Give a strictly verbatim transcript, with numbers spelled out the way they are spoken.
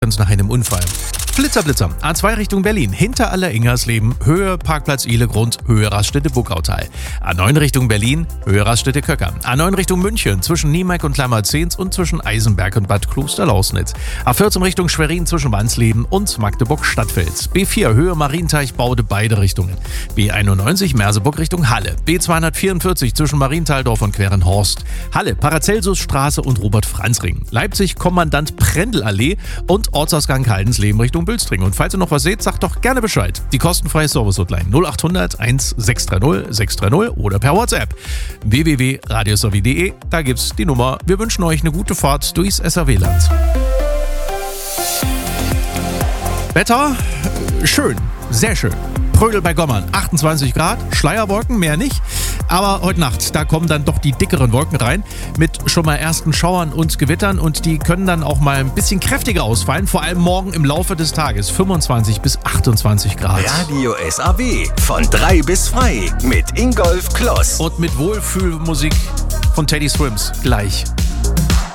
Ganz nach einem Unfall. Flitzer, Blitzer. A zwei Richtung Berlin. Hinter Allersingersleben. Höhe Parkplatz Ihlegrund. Höhe Raststätte Buckautal. A neun Richtung Berlin. Höhe Raststätte Köcker. A neun Richtung München. Zwischen Niemeck und Klammerzehns und zwischen Eisenberg und Bad Klosterlausnitz. A vierzehn Richtung Schwerin zwischen Wansleben und Magdeburg-Stadtfels. B vier Höhe Marienteich Baude beide Richtungen. B einundneunzig Merseburg Richtung Halle. B zweihundertvierundvierzig zwischen Marienthaldorf und Querenhorst. Halle Paracelsusstraße und Robert-Franz-Ring. Leipzig Kommandant Prendelallee und Ortsausgang Haldensleben Richtung Bülstring. Und falls ihr noch was seht, sagt doch gerne Bescheid. Die kostenfreie Service-Hotline null acht hundert eins sechs drei null sechs drei null oder per WhatsApp w w w punkt radiosowie punkt de. Da gibt's die Nummer. Wir wünschen euch eine gute Fahrt durchs S R W-Land. Wetter? Schön. Sehr schön. Prödel bei Gommern. achtundzwanzig Grad. Schleierwolken, mehr nicht. Aber heute Nacht, da kommen dann doch die dickeren Wolken rein mit schon mal ersten Schauern und Gewittern und die können dann auch mal ein bisschen kräftiger ausfallen, vor allem morgen im Laufe des Tages. fünfundzwanzig bis achtundzwanzig Grad. Radio S A W von drei bis frei mit Ingolf Kloss. Und mit Wohlfühlmusik von Teddy Swims gleich.